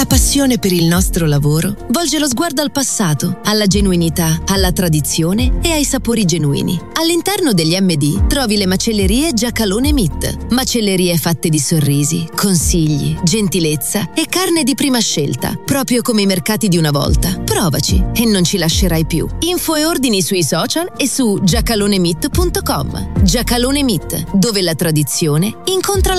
passione per il nostro lavoro volge lo sguardo al passato, alla genuinità, alla tradizione e ai sapori genuini. All'interno degli MD trovi le macellerie Giacalone Meat. Macellerie fatte di sorrisi, consigli, gentilezza e carne di prima scelta, proprio come i mercati di una volta. Provaci e non ci lascerai più. Info e ordini sui social e su giacalonemeat.com. Giacalone Meat, dove la tradizione incontra